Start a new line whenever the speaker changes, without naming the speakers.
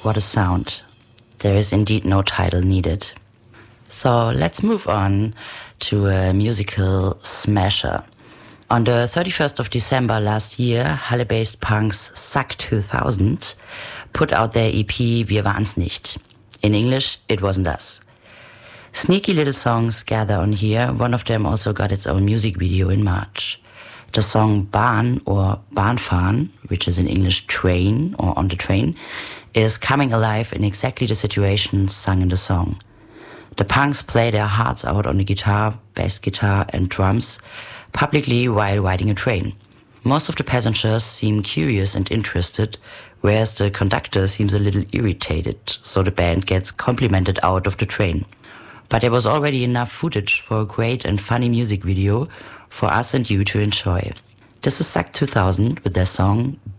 what a sound. There is indeed no title needed. So let's move on to a musical smasher. On the 31st of December last year, Halle-based punks Suck 2000 put out their EP Wir waren's nicht. In English, It Wasn't Us. Sneaky little songs gather on here. One of them also got its own music video in March. The song Bahn or Bahnfahren, which is in English train or on the train, is coming alive in exactly the situation sung in the song. The punks play their hearts out on the guitar, bass guitar and drums publicly while riding a train. Most of the passengers seem curious and interested, whereas the conductor seems a little irritated, so the band gets complimented out of the train. But there was already enough footage for a great and funny music video for us and you to enjoy. This is Suck 2000 with their song